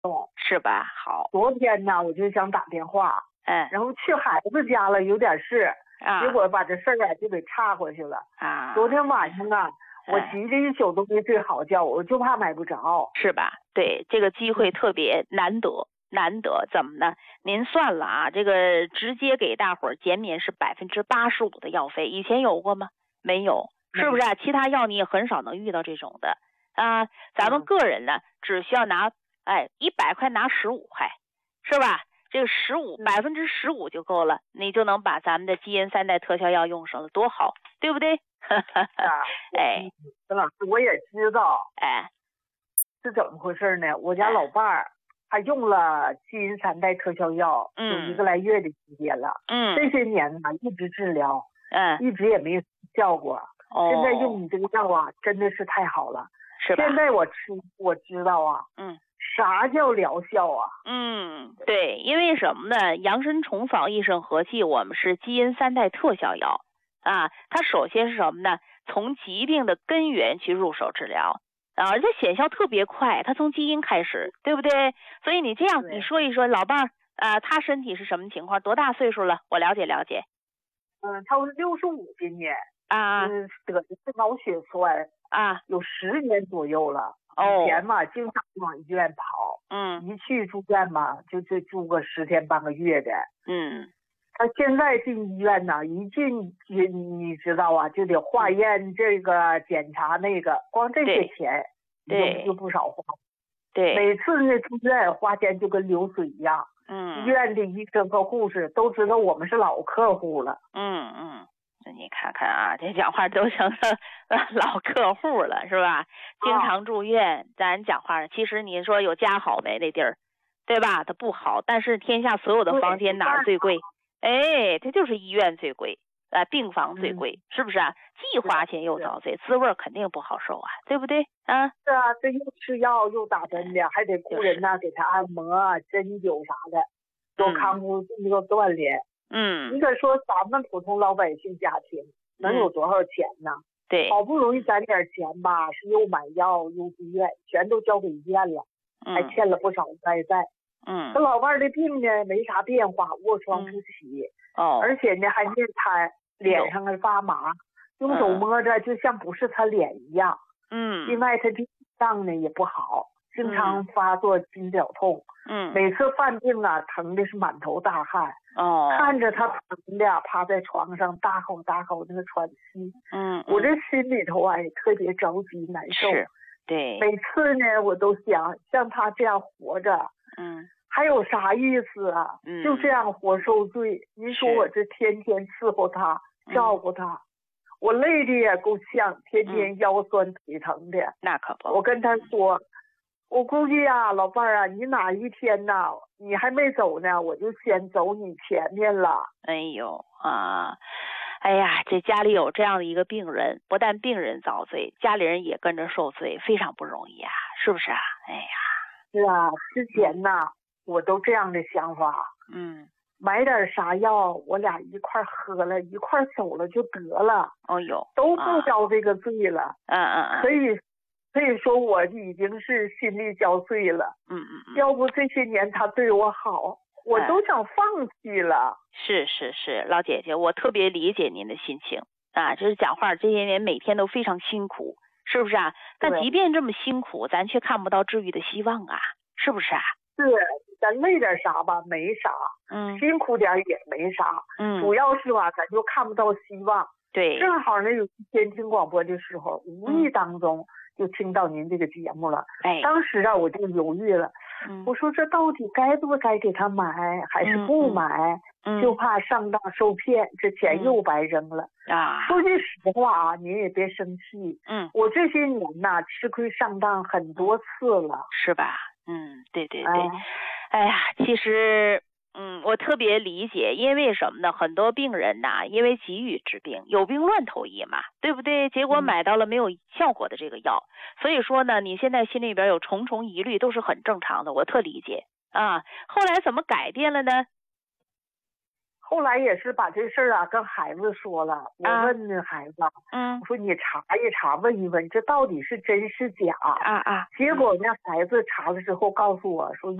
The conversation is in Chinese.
动， 是吧？好， 昨天呢我就想打电话，然后去孩子家了，有点事，结果把这事儿就给岔过去了。昨天晚上啊，我急着一宿都没睡好觉，我就怕买不着， 是吧？对，这个机会特别难得。怎么呢？您算了啊，这个直接给大伙儿减免是85%的药费，以前有过吗？没有，是不是啊？其他药你也很少能遇到这种的啊。咱们个人呢，只需要拿100块拿15块，是吧？这个15%就够了，你就能把咱们的基因3代特效药用上了，多好，对不对？ 陈老师，我也知道，是怎么回事呢？我家老伴儿。他用了基因3代特效药，有1个来月的时间了。这些年呢一直治疗，一直也没有效果。现在用你这个药啊，真的是太好了。 是吧？ 现在我知道啊，啥叫疗效啊？ 对，因为什么呢？杨参虫草益肾和气，我们是基因3代特效药啊。它首先是什么呢？从疾病的根源去入手治疗。而且显效特别快，它从基因开始，对不对？所以你这样，你说一说，老伴儿他身体是什么情况？多大岁数了？我了解了解。 他是65今年得的是脑血栓有10年左右了。以前嘛，经常往医院跑，一去住院嘛，就住个10天半个月的。他现在进医院呢，一进你知道啊，就得化验这个检查那个，光这些钱就不少花。 对， 每次那住院花钱就跟流水一样。医院的医生和护士都知道我们是老客户了。 那你看看啊，这讲话都成了老客户了，是吧？经常住院，咱讲话其实你说有家好没那地儿，对吧？它不好，但是天下所有的房间哪儿最贵？它就是医院最贵，病房最贵，是不是啊？既花钱又遭罪，滋味肯定不好受啊，对不对？ 是啊，这又吃药又打针的，还得雇人呐给他按摩、针灸啥的，做康复这个锻炼。你可说咱们普通老百姓家庭能有多少钱呢？ 对， 好不容易攒点钱吧，是又买药又住院，全都交给医院了，还欠了不少外债。他老伴儿的病呢没啥变化，卧床不起，而且呢还面瘫，脸上还发麻，用手摸着就像不是他脸一样。另外他脾脏呢也不好，经常发作筋绞痛。每次犯病啊，疼的是满头大汗。看着他疼的趴在床上大口大口那个喘息。我这心里头啊也特别着急难受。 对， 每次呢我都想像他这样活着。还有啥意思啊？就这样活受罪。你说我这天天伺候他，照顾他，我累的也够呛，天天腰酸腿疼的。 那可不。 我跟他说，我估计啊，老伴儿啊，你哪一天呐，你还没走呢，我就先走你前面了。 哎呀，这家里有这样的一个病人，不但病人遭罪，家里人也跟着受罪，非常不容易啊，是不是啊？ 是啊，之前呐我都这样的想法。买点啥药，我俩一块喝了，一块走了就得了。都不遭这个罪了。可以说我已经是心力交瘁了。要不这些年他对我好，我都想放弃了。 是，老姐姐，我特别理解您的心情啊。就是讲话这些年每天都非常辛苦，是不是啊？但即便这么辛苦，咱却看不到治愈的希望啊，是不是啊？ 是，咱累点啥吧，没啥。辛苦点也没啥。主要是吧，咱就看不到希望。 对， 正好呢，有一天听广播的时候，无意当中就听到您这个节目了。当时啊，我就犹豫了。我说这到底该不该给他买，还是不买？就怕上当受骗，这钱又白扔了。说句实话啊，您也别生气。我这些年呐，吃亏上当很多次了， 是吧？对。哎呀，其实我特别理解，因为什么呢？很多病人呐，因为急于治病，有病乱投医嘛，对不对？结果买到了没有效果的这个药，所以说呢，你现在心里边有重重疑虑，都是很正常的，我特理解啊。后来怎么改变了呢？ 后来也是把这事儿啊跟孩子说了，我问那孩子，我说你查一查，问一问，这到底是真是假？结果呢，孩子查了之后告诉我说。